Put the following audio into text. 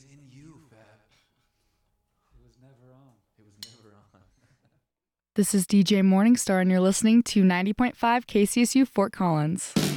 was in you, Fab. It was never on. It was never on. This is DJ Morningstar, and you're listening to 90.5 KCSU Fort Collins.